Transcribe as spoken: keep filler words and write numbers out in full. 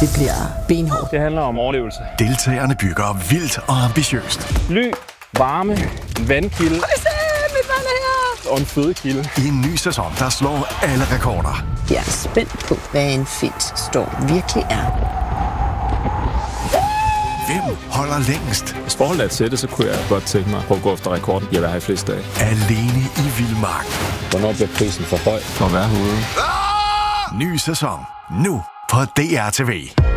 Det bliver benhårdt. Det handler om overlevelse. Deltagerne bygger vildt og ambitiøst. Ly, varme, vandkilde og en fødekilde. I en ny sæson, der slår alle rekorder. Jeg er spændt på, hvad en finstorm virkelig er. Hvem holder længst? Hvis forholdet er tætte, så kunne jeg godt tænke mig at gå efter rekorden. Jeg vil have i flest dage. Alene i vildmark. Hvornår bliver prisen for høj for at være herude? Ah! Ny sæson. Nu på D R T V.